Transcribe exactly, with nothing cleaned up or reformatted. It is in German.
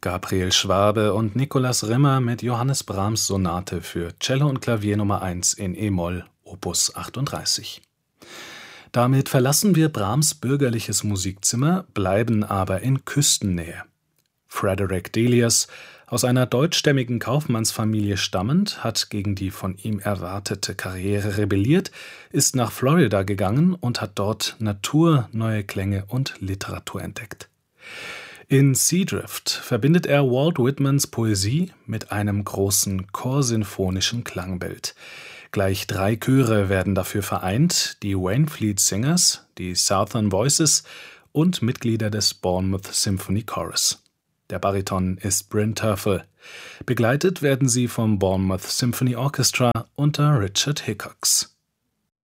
Gabriel Schwabe und Nikolaus Rimmer mit Johannes Brahms Sonate für Cello und Klavier Nummer eins in e-Moll, Opus achtunddreißig. Damit verlassen wir Brahms bürgerliches Musikzimmer, bleiben aber in Küstennähe. Frederick Delius, aus einer deutschstämmigen Kaufmannsfamilie stammend, hat gegen die von ihm erwartete Karriere rebelliert, ist nach Florida gegangen und hat dort Natur, neue Klänge und Literatur entdeckt. In Seadrift verbindet er Walt Whitmans Poesie mit einem großen chorsinfonischen Klangbild. Gleich drei Chöre werden dafür vereint, die Waynflete Singers, die Southern Voices und Mitglieder des Bournemouth Symphony Chorus. Der Bariton ist Bryn Terfel. Begleitet werden sie vom Bournemouth Symphony Orchestra unter Richard Hickox.